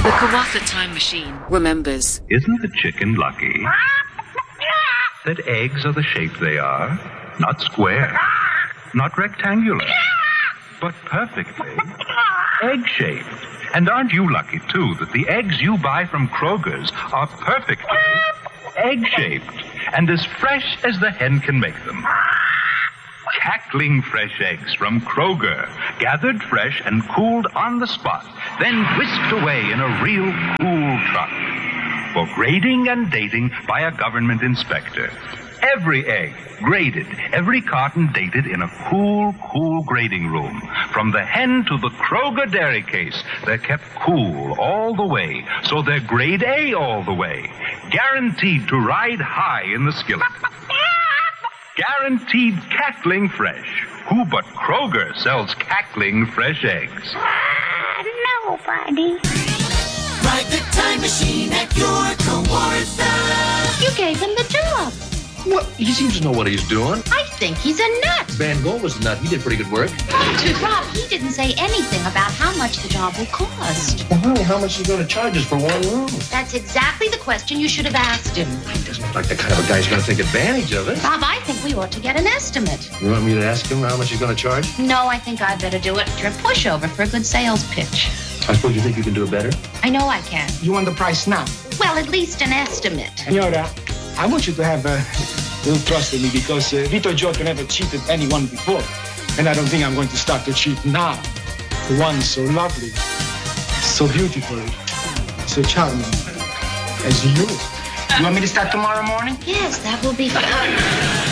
The Kawatha Time Machine remembers. Isn't the chicken lucky that eggs are the shape they are? Not square, not rectangular, but perfectly egg-shaped. And aren't you lucky, too, that the eggs you buy from Kroger's are perfectly egg-shaped and as fresh as the hen can make them? Cackling fresh eggs from Kroger, gathered fresh and cooled on the spot, then whisked away in a real cool truck for grading and dating by a government inspector. Every egg graded, every carton dated in a cool grading room. From the hen to the Kroger dairy case, they're kept cool all the way, so they're grade A all the way. Guaranteed to ride high in the skillet. Guaranteed cackling fresh. Who but Kroger sells cackling fresh eggs? Nobody. Ride the time machine at your Kawartha. You gave him the job. Well, he seems to know what he's doing. I think he's a nut. Van Gogh was a nut. He did pretty good work. Rob, he didn't say anything about how much the job will cost. Well, honey, how much is he going to charge us for one room? That's exactly the question you should have asked him. He doesn't look like the kind of a guy who's going to take advantage of it. Bob, I think we ought to get an estimate. You want me to ask him how much he's going to charge? No, I think I'd better do it. You're a pushover for a good sales pitch. I suppose you think you can do it better? I know I can. You want the price now? Well, at least an estimate. Senora, I want you to have a little trust in me because Vito Giotto never cheated anyone before. And I don't think I'm going to start to cheat now. The one so lovely, so beautiful, so charming as you. You want me to start tomorrow morning? Yes, that will be fun.